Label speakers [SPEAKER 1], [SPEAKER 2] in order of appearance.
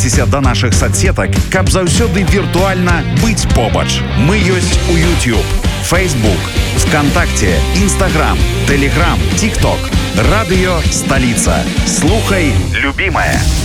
[SPEAKER 1] Далучайцеся да нашых соцсетак, каб заўсёды віртуальна быць побач. Мы ёсць у YouTube, Facebook, ВКонтакте, Instagram, Telegram, TikTok. Радыё «Сталіца». Слухай, любімая.